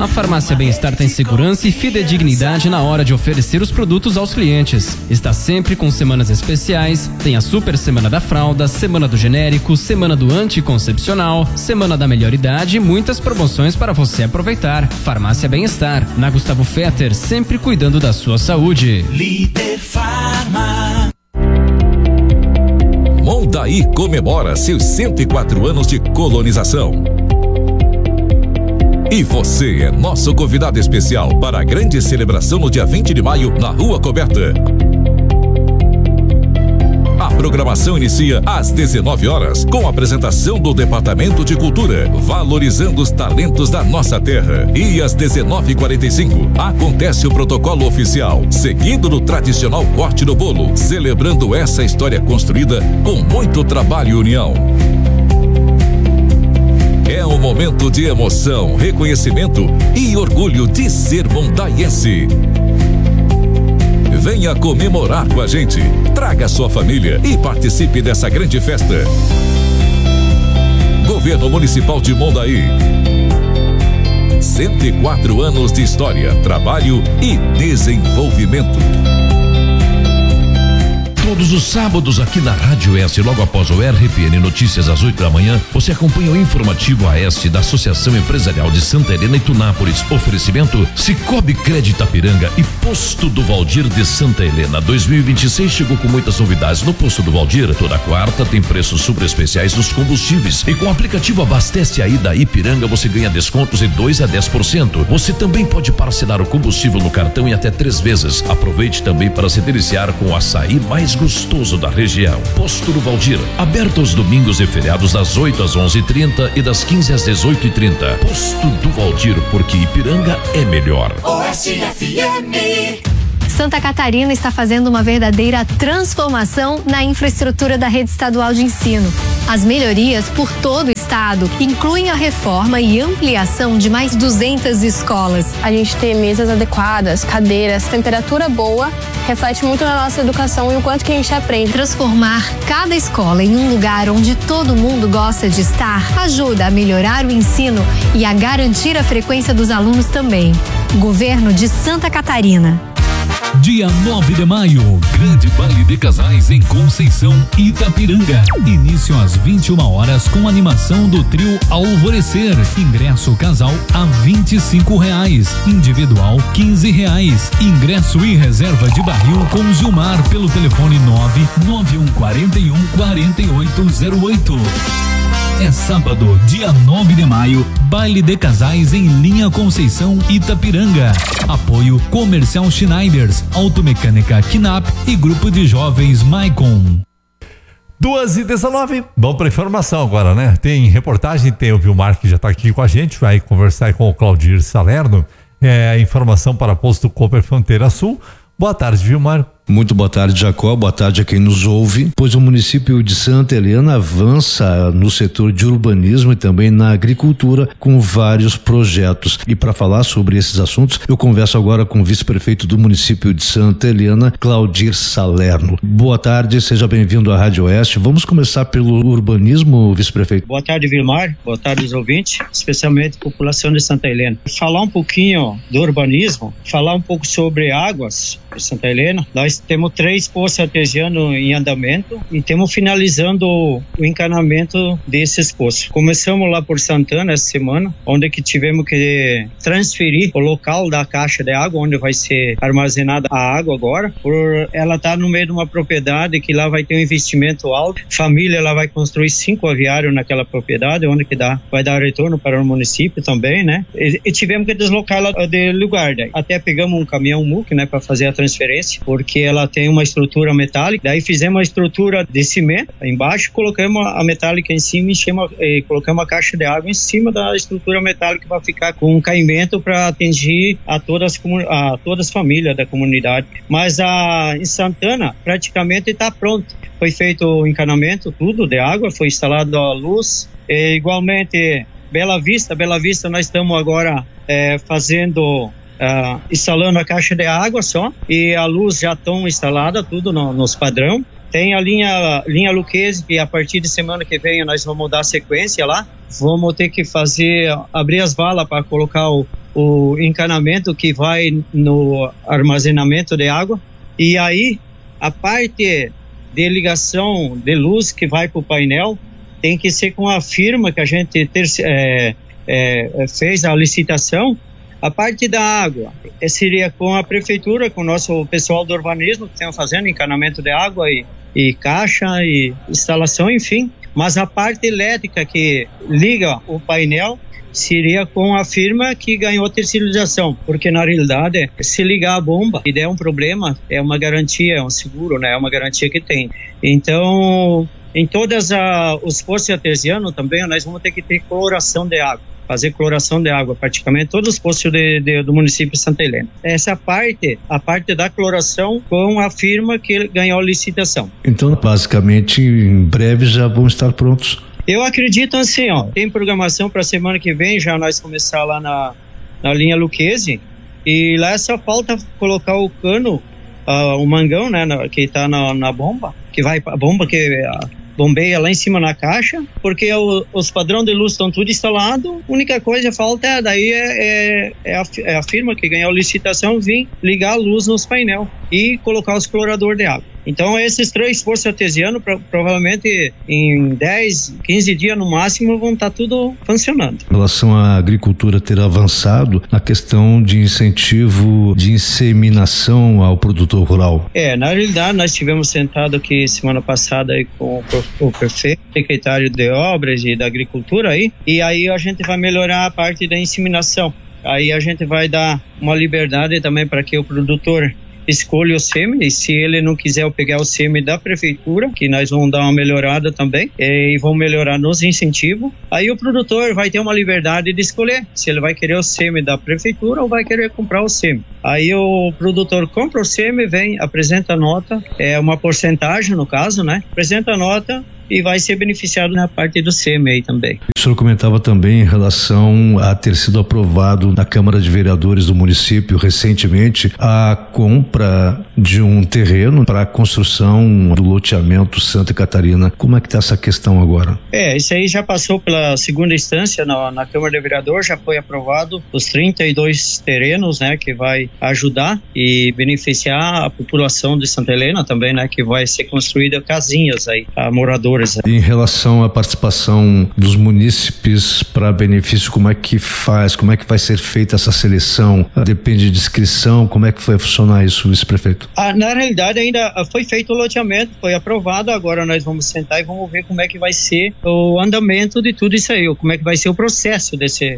Farmácia Bem-Estar tem segurança e fidedignidade na hora de oferecer os produtos aos clientes. Está sempre com semanas especiais, tem a Super Semana da Fralda, Semana do Genérico, Semana do Anticoncepcional, Semana da Melhor Idade e muitas promoções para você aproveitar. Farmácia Bem-Estar, na Gustavo Fetter, sempre cuidando da sua saúde. Líder Farma. Mondaí comemora seus 104 anos de colonização. E você é nosso convidado especial para a grande celebração no dia 20 de maio na Rua Coberta. A programação inicia às 19 horas com a apresentação do Departamento de Cultura, valorizando os talentos da nossa terra. E às 19h45 acontece o protocolo oficial, seguido do tradicional corte do bolo, celebrando essa história construída com muito trabalho e união. É um momento de emoção, reconhecimento e orgulho de ser mondaiense. Venha comemorar com a gente, traga sua família e participe dessa grande festa. Governo Municipal de Mondaí. 104 anos de história, trabalho e desenvolvimento. Todos os sábados aqui na Rádio Oeste, logo após o RPN Notícias às 8 da manhã, você acompanha o informativo Oeste da Associação Empresarial de Santa Helena e Tunápolis. Oferecimento Cicobi Crédito Itapiranga e Posto do Valdir de Santa Helena. 2026 chegou com muitas novidades no Posto do Valdir. Toda quarta tem preços super especiais nos combustíveis. E com o aplicativo Abastece Aí da Ipiranga, você ganha descontos de 2 a 10%. Você também pode parcelar o combustível no cartão em até 3 vezes. Aproveite também para se deliciar com o açaí mais gostoso da região. Posto do Valdir, aberto aos domingos e feriados das 8 às 11h30 e das 15 às 18h30. Posto do Valdir, porque Ipiranga é melhor. Oeste FM. Santa Catarina está fazendo uma verdadeira transformação na infraestrutura da rede estadual de ensino. As melhorias por todo o estado incluem a reforma e ampliação de mais 200 escolas. A gente ter mesas adequadas, cadeiras, temperatura boa, reflete muito na nossa educação e o quanto que a gente aprende. Transformar cada escola em um lugar onde todo mundo gosta de estar ajuda a melhorar o ensino e a garantir a frequência dos alunos também. Governo de Santa Catarina. Dia 9 de maio, grande baile de casais em Conceição, Itapiranga. Início às 21 horas com animação do trio Alvorecer. Ingresso casal a R$25, individual R$15. Ingresso e reserva de barril com Gilmar pelo telefone 991414808. É sábado, dia 9 de maio, baile de casais em Linha Conceição, Itapiranga. Apoio Comercial Schneiders, Automecânica Kinap e Grupo de Jovens Maicon. 2h19, vamos para informação agora, né? Tem reportagem, tem o Vilmar que já está aqui com a gente, vai conversar com o Claudir Salerno. Informação para Posto Cooper Fronteira Sul. Boa tarde, Vilmar. Muito boa tarde, Jacó. Boa tarde a quem nos ouve. Pois o município de Santa Helena avança no setor de urbanismo e também na agricultura com vários projetos. E para falar sobre esses assuntos, eu converso agora com o vice-prefeito do município de Santa Helena, Claudir Salerno. Boa tarde, seja bem-vindo à Rádio Oeste. Vamos começar pelo urbanismo, vice-prefeito. Boa tarde, Vilmar. Boa tarde aos ouvintes, especialmente a população de Santa Helena. Falar um pouquinho do urbanismo, falar um pouco sobre águas de Santa Helena. Nós temos 3 poços artesianos em andamento e estamos finalizando o encanamento desses poços. Começamos lá por Santana essa semana, onde que tivemos que transferir o local da caixa de água, onde vai ser armazenada a água agora, por ela tá no meio de uma propriedade que lá vai ter um investimento alto. Família, ela vai construir 5 aviários naquela propriedade, onde que vai dar retorno para o município também, né? E tivemos que deslocar ela de lugar, daí. Até pegamos um caminhão MUC, né, para fazer a transferência, porque ela tem uma estrutura metálica, daí fizemos uma estrutura de cimento embaixo, colocamos a metálica em cima e colocamos a caixa de água em cima da estrutura metálica para ficar com um caimento para atingir a todas as famílias da comunidade. Mas em Santana praticamente está pronto. Foi feito o encanamento, tudo de água, foi instalado a luz, e igualmente Bela Vista nós estamos agora fazendo... instalando a caixa de água só, e a luz já estão instalada, tudo nos padrão. Tem a linha Luquezzi, que a partir de semana que vem nós vamos mudar a sequência lá. Vamos ter que abrir as valas para colocar o o encanamento que vai no armazenamento de água, e aí a parte de ligação de luz que vai para o painel tem que ser com a firma que a gente fez a licitação. A parte da água seria com a prefeitura, com o nosso pessoal do urbanismo que estão fazendo encanamento de água e caixa e instalação, enfim. Mas a parte elétrica que liga o painel seria com a firma que ganhou a terceirização, porque na realidade, se ligar a bomba e der um problema, é uma garantia, é um seguro, né? É uma garantia que tem. Então, em todos os poços artesianos também, nós vamos ter que ter cloração de água, fazer cloração de água, praticamente todos os poços do município de Santa Helena. Essa a parte da cloração com a firma que ganhou a licitação. Então, basicamente, em breve já vão estar prontos. Eu acredito assim, tem programação para a semana que vem, já nós começar lá na linha Luquezzi, e lá só falta colocar o cano, o mangão, né, que está na bomba, que vai a bomba que bombeia lá em cima na caixa, porque os padrões de luz estão tudo instalados. A única coisa que falta daí é a firma que ganhou a licitação vir ligar a luz nos painel e colocar os cloradores de água. Então esses 3 poços artesianos provavelmente em 10, 15 dias no máximo vão estar tudo funcionando. Em relação à agricultura ter avançado na questão de incentivo de inseminação ao produtor rural. Na realidade nós estivemos sentados aqui semana passada aí com o prefeito, secretário de obras e da agricultura e aí a gente vai melhorar a parte da inseminação. Aí a gente vai dar uma liberdade também para que o produtor escolha o sêmen, e se ele não quiser eu pegar o sêmen da prefeitura, que nós vamos dar uma melhorada também, e vamos melhorar nos incentivos. Aí o produtor vai ter uma liberdade de escolher se ele vai querer o sêmen da prefeitura ou vai querer comprar o sêmen. Aí o produtor compra o sêmen, vem, apresenta a nota, uma porcentagem no caso, né? Apresenta a nota e vai ser beneficiado na parte do sêmen aí também. O senhor comentava também em relação a ter sido aprovado na Câmara de Vereadores do município recentemente a compra de um terreno para a construção do loteamento Santa Catarina. Como é que está essa questão agora? Isso aí já passou pela segunda instância na Câmara de Vereadores, já foi aprovado os 32 terrenos, né, que vai ajudar e beneficiar a população de Santa Helena também, né, que vai ser construída casinhas aí, a moradores. Em relação à participação dos munícipes para benefício, como é que faz? Como é que vai ser feita essa seleção? Depende de inscrição? Como é que vai funcionar isso, vice-prefeito? Na realidade ainda foi feito o loteamento, foi aprovado, agora nós vamos sentar e vamos ver como é que vai ser o andamento de tudo isso aí, como é que vai ser o processo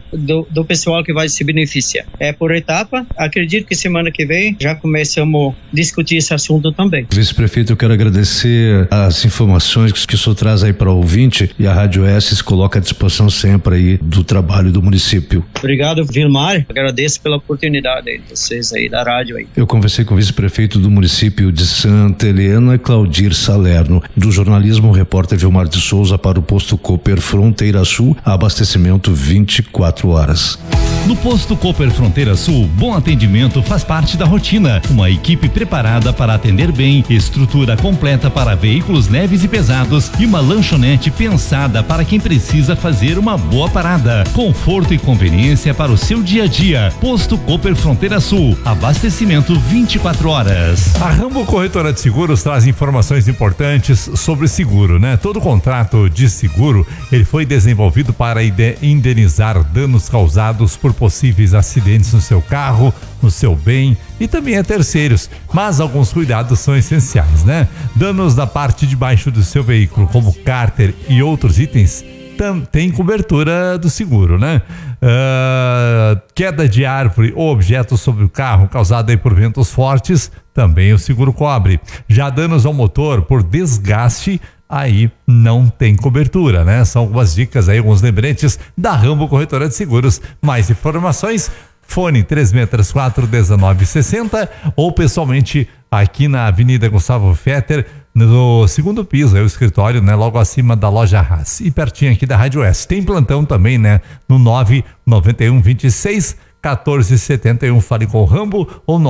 do pessoal que vai se beneficiar. Por etapa, acredito que semana que vem já começamos a discutir esse assunto também. Vice-prefeito, eu quero agradecer as informações que o senhor traz aí para o ouvinte, e a Rádio S se coloca à disposição sempre aí do trabalho do município. Obrigado, Vilmar, agradeço pela oportunidade aí, vocês aí da rádio aí. Eu conversei com o vice-prefeito do município de Santa Helena, Claudir Salerno. Do jornalismo, o repórter Vilmar de Souza para o posto Cooper Fronteira Sul, abastecimento 24 horas. No posto Cooper Fronteira Sul, bom atendimento faz parte da rotina. Uma equipe preparada para atender bem, estrutura completa para veículos leves e pesados e uma lanchonete pensada para quem precisa fazer uma boa parada. Conforto e conveniência para o seu dia a dia. Posto Cooper Fronteira Sul, abastecimento 24 horas. A Rambo Corretora de Seguros traz informações importantes sobre seguro, né? Todo contrato de seguro, ele foi desenvolvido para indenizar danos causados por possíveis acidentes no seu carro, no seu bem e também a terceiros, mas alguns cuidados são essenciais, né? Danos da parte de baixo do seu veículo, como cárter e outros itens, tem cobertura do seguro, né? Queda de árvore ou objeto sobre o carro causada aí por ventos fortes, também o seguro cobre. Já danos ao motor por desgaste, aí não tem cobertura, né? São algumas dicas aí, alguns lembretes da Rambo Corretora de Seguros. Mais informações, fone 3634-1960 ou pessoalmente aqui na Avenida Gustavo Fetter, no segundo piso, é o escritório, né? Logo acima da loja Haas e pertinho aqui da Rádio S. Tem plantão também, né? No 99126-1471, fale com o Rambo, ou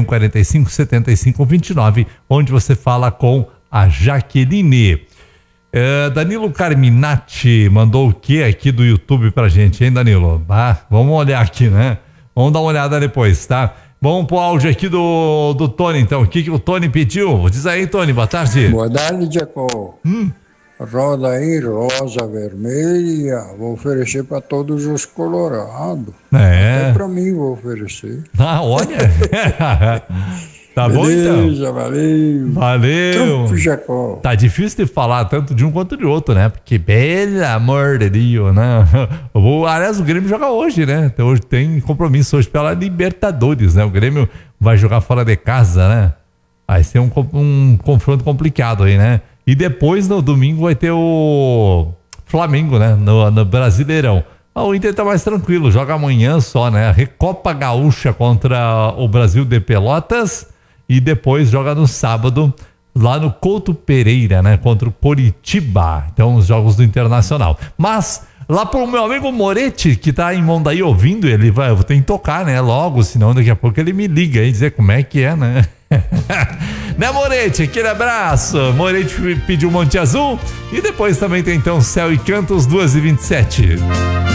99145-7529, onde você fala com a Jaqueline. Danilo Carminati mandou o que aqui do YouTube pra gente, hein, Danilo? Vamos olhar aqui, né? Vamos dar uma olhada depois, tá? Vamos pro áudio aqui do Tony, então. O que o Tony pediu? Diz aí, Tony, boa tarde. Boa tarde, Jacó. Roda aí, rosa, vermelha. Vou oferecer para todos os colorados. Até para mim vou oferecer. Olha. Tá bom, então? Valeu. Trump, Jacó. Tá difícil de falar tanto de um quanto de outro, né? Porque, pelo amor de Deus, né? Aliás, o Grêmio joga hoje, né? Hoje tem compromisso hoje pela Libertadores, né? O Grêmio vai jogar fora de casa, né? Vai ser um confronto complicado aí, né? E depois, no domingo, vai ter o Flamengo, né? No Brasileirão. O Inter tá mais tranquilo, joga amanhã só, né? Recopa Gaúcha contra o Brasil de Pelotas e depois joga no sábado lá no Couto Pereira, né? Contra o Coritiba. Então, os jogos do Internacional. Mas, lá pro meu amigo Moretti, que tá em Mondaí ouvindo, eu vou ter que tocar, né? Logo, senão daqui a pouco ele me liga e dizer como é que é, né? Né, Moretti? Aquele abraço. Moretti pediu Monte Azul e depois também tem então Céu e Cantos 2h27.